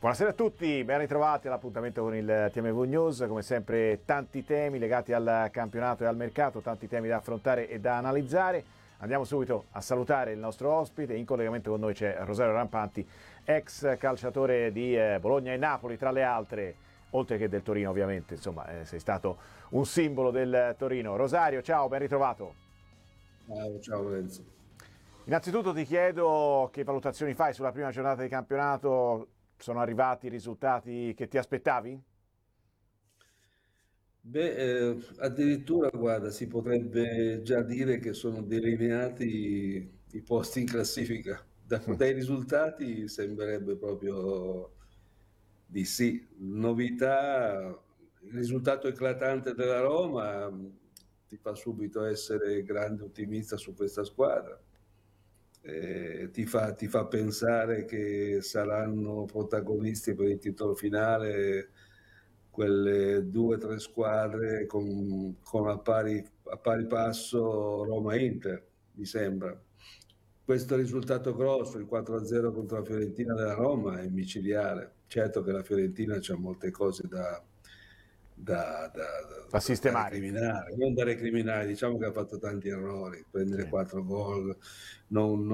Buonasera a tutti, ben ritrovati all'appuntamento con il TMV News, come sempre tanti temi legati al campionato e al mercato, tanti temi da affrontare e da analizzare. Andiamo subito a salutare il nostro ospite, in collegamento con noi c'è Rosario Rampanti, ex calciatore di Bologna e Napoli tra le altre, oltre che del Torino ovviamente, insomma sei stato un simbolo del Torino. Rosario, ciao, ben ritrovato. Ciao Lorenzo. Innanzitutto ti chiedo che valutazioni fai sulla prima giornata di campionato. Sono arrivati i risultati che ti aspettavi? Addirittura, guarda, si potrebbe già dire che sono delineati i posti in classifica. Dai risultati sembrerebbe proprio di sì. Novità, il risultato eclatante della Roma ti fa subito essere grande ottimista su questa squadra. Ti fa pensare che saranno protagonisti per il titolo finale quelle 2 o 3 squadre con a pari passo Roma e Inter, mi sembra. Questo risultato grosso, il 4-0 contro la Fiorentina della Roma, è micidiale. Certo che la Fiorentina c'ha molte cose da, da, Da da sistemare. recriminare, non da recriminare, diciamo che ha fatto tanti errori, prendere Sì. 4 gol, non